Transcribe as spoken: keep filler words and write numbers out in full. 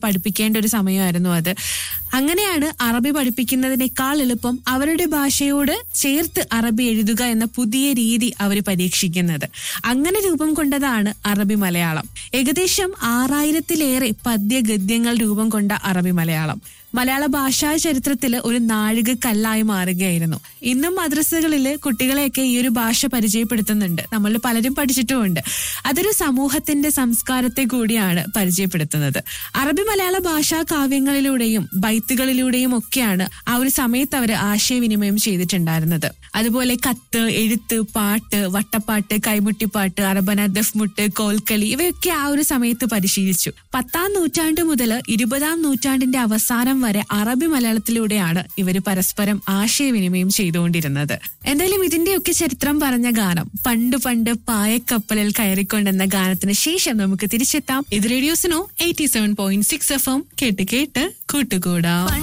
പഠിപ്പിക്കേണ്ട ഒരു സമയമായിരുന്നു അത്. അങ്ങനെയാണ് അറബി പഠിപ്പിക്കുന്നതിനേക്കാൾ എളുപ്പം അവരുടെ ഭാഷയോട് ചേർത്ത് അറബി എഴുതുക എന്ന പുതിയ രീതി അവർ പരീക്ഷിക്കുന്നത്. അങ്ങനെ രൂപം കൊണ്ടതാണ് അറബി മലയാളം. ഏകദേശം ആറായിരത്തിലേറെ പദ്യ ഗദ്യങ്ങൾ രൂപം കൊണ്ട അറബി മലയാളം മലയാള ഭാഷാ ചരിത്രത്തിൽ ഒരു നാഴികക്കല്ലായി മാറുകയായിരുന്നു. ഇന്നും മദ്രസകളിൽ കുട്ടികളെയൊക്കെ ഈ ഒരു ഭാഷ പരിചയപ്പെടുത്തുന്നുണ്ട്. നമ്മൾ പലരും പഠിച്ചിട്ടുമുണ്ട്. അതൊരു സമൂഹത്തിന്റെ സംസ്കാരത്തെ കൂടിയാണ് പരിചയപ്പെടുത്തുന്നത്. അറബി മലയാള ഭാഷാ കാവ്യങ്ങളിലൂടെയും ബൈത്തുകളിലൂടെയും ഒക്കെയാണ് ആ ഒരു സമയത്ത് അവർ ആശയവിനിമയം ചെയ്തിട്ടുണ്ടായിരുന്നത്. അതുപോലെ കത്ത്, എഴുത്ത്, പാട്ട്, വട്ടപ്പാട്ട്, കൈമുട്ടിപ്പാട്ട്, അറബന, ദഫ്മുട്ട്, കോൽക്കളി ഇവയൊക്കെ ആ ഒരു സമയത്ത് പരിശീലിച്ചു. പത്താം നൂറ്റാണ്ട് മുതൽ ഇരുപതാം നൂറ്റാണ്ടിന്റെ അവസാനം വരെ അറബി മലയാളത്തിലൂടെയാണ് ഇവർ പരസ്പരം ആശയവിനിമയം ചെയ്തുകൊണ്ടിരുന്നത്. എന്തായാലും ഇതിന്റെയൊക്കെ ചരിത്രം പറഞ്ഞ ഗാനം പണ്ട് പണ്ട് പായക്കപ്പലിൽ കയറിക്കൊണ്ടെന്ന ഗാനത്തിന് ശേഷം നമുക്ക് തിരിച്ചെത്താം. ഇത് റേഡിയോസിനോ eighty seven point six F M കേട്ട് കേട്ട് കൂട്ടുകൂടാം.